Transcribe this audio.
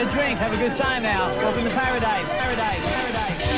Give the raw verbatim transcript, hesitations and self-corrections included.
a drink. Have a good time now. Welcome to paradise. Paradise. Paradise.